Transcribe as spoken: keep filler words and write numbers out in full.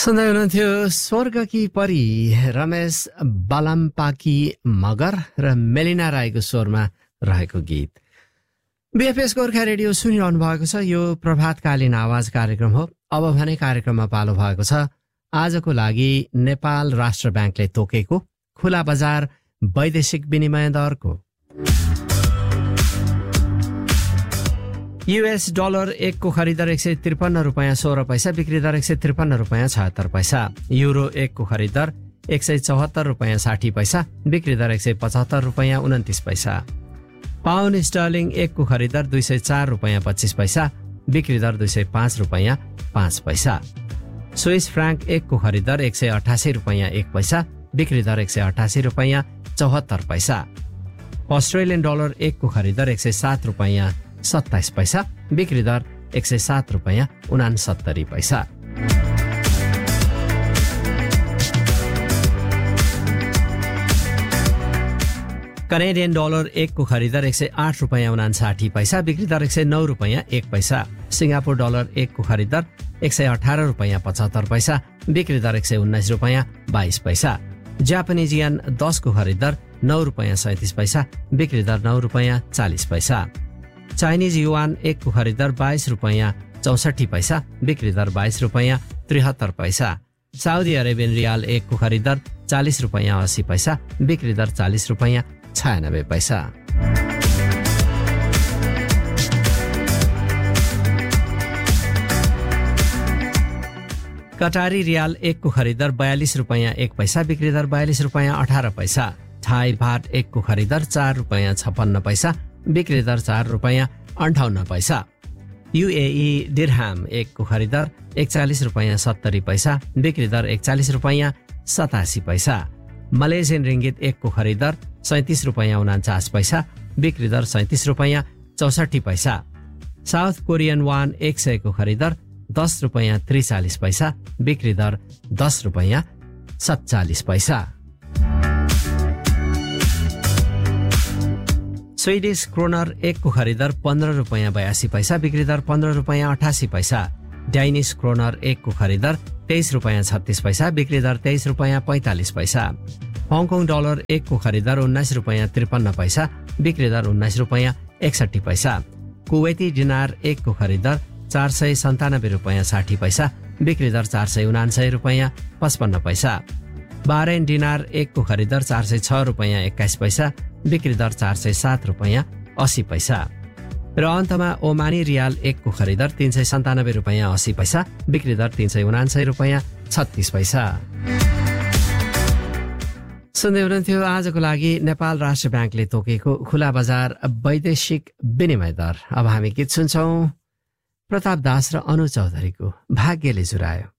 सुन्दै हुनुहुन्थ्यो स्वर्गकी परी रमेश बालाम्पाकी मगर र मेलिना राईको स्वरमा रहेको गीत। बीएफएस गोर्खा रेडियो सुनिरहनु भएको छ। यो प्रभातकालीन आवाज कार्यक्रम हो। अब भने कार्यक्रममा पालो भएको छ आजको लागि नेपाल राष्ट्र ब्याङ्कले तोकेको खुला बजार वैदेशिक विनिमय दरको। युएस डलर एक को खरिदर एक सय त्रिपन्न रुपियाँ सोह्र पैसा, बिक्री दर एक सय त्रिपन्न रुपियाँ छहत्तर पैसा। युरो एक को खरिदर एक सय चौहत्तर रुपियाँ साठी पैसा, बिक्री दर एक सय पचहत्तर रुपियाँ उन्तिस पैसा। पाउन्ड स्टर्लिङ एक को खरिदर दुई सय चार रुपियाँ पच्चिस पैसा, बिक्री दर दुई सय पाँच रुपियाँ पाँच पैसा। स्विस फ्राङ्क एक को खरिदर एक सय अठासी रुपियाँ एक पैसा, बिक्री दर एक सय अठासी रुपियाँ चौहत्तर पैसा। अस्ट्रेलियन डलर एक को खरिदर एक सय सात रुपियाँ सत्ताइस पैसा, बिक्री दर एक सय सात रुपियाँ उनासत्तरी पैसा। कनेडियन डलर एक को खरिदर एक सय आठ रुपियाँ उनासाठी पैसा, बिक्री दर एक सय नौ रुपियाँ एक पैसा। सिङ्गापुर डलर एक को खरिदर एक सय अठार रुपियाँ पचहत्तर पैसा, बिक्री दर एक सय उन्नाइस रुपियाँ बाइस पैसा। जापानिज येन दस को खरिदर नौ रुपियाँ सैंतिस पैसा, बिक्री दर नौ रुपियाँ चालीस पैसा। चाइनिज युआन एक को खरिदर बाइस रुपियाँ चौसठी पैसा, बिक्री दर बाइस रुपियाँ त्रिहत्तर पैसा। साउदी अरेबियन रियाल एक को खरिदर चालीस रुपियाँ अस्सी पैसा, बिक्री दर चालीस रुपियाँ छयानब्बे पैसा। कटारी रियाल एक को खरिदर बयालीस रुपियाँ एक पैसा, बिक्री दर बयालीस रुपियाँ अठारह पैसा। थाई भाट एक को खरिदर चार रुपियाँ छप्पन्न पैसा, बिक्री दर चार रुपियाँ अन्ठाउन्न पैसा। युएई दिरहाम एक को खरिदर एकचालिस रुपियाँ सत्तरी पैसा, बिक्री दर एकचालिस रुपियाँ सतासी पैसा। मलेसियन रिङ्गित एक को खरिदर सैंतिस रुपियाँ उनाचास पैसा, बिक्री दर सैंतिस रुपियाँ चौसठी पैसा। साउथ कोरियन वान एक सय को खरिदर दस रुपियाँ त्रिचालिस पैसा, बिक्री दर दस रुपियाँ सत्तालिस पैसा। स्वीडिश क्रोनर एक को खरिदर पन्ध्र रुपियाँ बयासी पैसा, बिक्री दर पन्ध्र रुपियाँ अठासी पैसा। डाइनिस क्रोनर एक को खरिदर तेइस रुपियाँ छत्तीस पैसा, बिक्री दर तेइस रुपियाँ पैंतालिस पैसा। हङकङ डलर एक को खरिदर उन्नाइस रुपियाँ त्रिपन्न पैसा, बिक्री दर उन्नाइस रुपियाँ एकसठी पैसा। कुवैती दिनार एक को खरिदर चार सय सन्तानब्बे रुपियाँ साठी पैसा, बिक्री दर चार सय उनान्सय रुपियाँ पचपन्न पैसा। बाह्रेन दिनार एक को खरिदर चार सय छ रुपियाँ एक्काइस पैसा, बिक्री दर चार सय सात रुपियाँ अस्सी पैसा। र अन्तमा ओमानी रियाल एक को खरिदर तीन सय सन्तानब्बे रुपियाँ अस्सी पैसा, बिक्री दर तीन सय उनान्सय रुपियाँ छत्तीस पैसा। सुन्दै हुनुहुन्थ्यो आजको लागि नेपाल राष्ट्र ब्याङ्कले तोकेको खुला बजार वैदेशिक विनिमय दर। अब हामी गीत सुन्छौँ प्रताप दास र अनु चौधरीको भाग्यले जुरायो।